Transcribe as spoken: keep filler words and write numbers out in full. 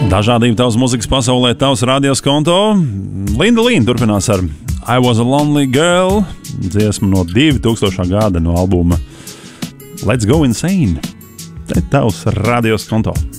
Dažādība tavas muzikas pasaulē, tavs radios konto. Linda Līna turpinās ar I Was a Lonely Girl, dziesmu no divi tūkstošā gada no albuma Let's Go Insane. Te tavs radios konto.